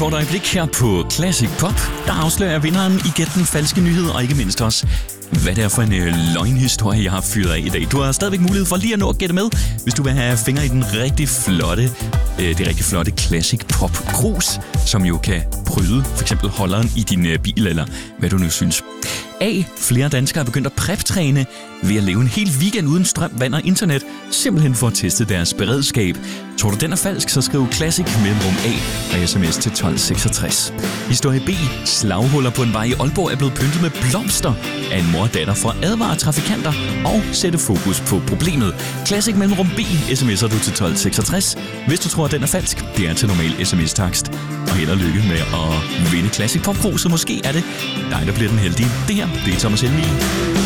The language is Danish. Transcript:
kort øjeblik her på Classic Pop, der afslører jeg vinderen i Gæt den falske nyhed, og ikke mindst også, hvad det er for en løgnhistorie, jeg har fyret af i dag. Du har stadigvæk mulighed for lige at nå at gætte med, hvis du vil have fingre i den rigtig flotte Classic Pop krus, som jo kan pryde for eksempel holderen i din bil, eller hvad du nu synes. Flere danskere er begyndt at prep-træne ved at leve en hel weekend uden strøm, vand og internet, simpelthen for at teste deres beredskab. Tror du, den er falsk, så skriv Classic mellemrum A og sms til 1266. Historie B. Slaghuller på en vej i Aalborg er blevet pyntet med blomster af en mor og datter for at advare trafikanter og sætte fokus på problemet. Classic mellemrum B sms'er du til 1266. Hvis du tror, at den er falsk, det er til normal sms-takst. Og held og lykke med at vinde Classic Pop Pro, så måske er det dig, der bliver den heldige. Det her, det er Thomas Helmig.